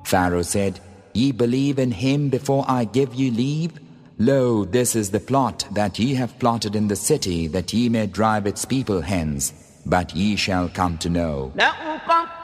Pharaoh said, Ye believe in him before I give you leave? Lo, this is the plot that ye have plotted in the city, that ye may drive its people hence. But ye shall come to know.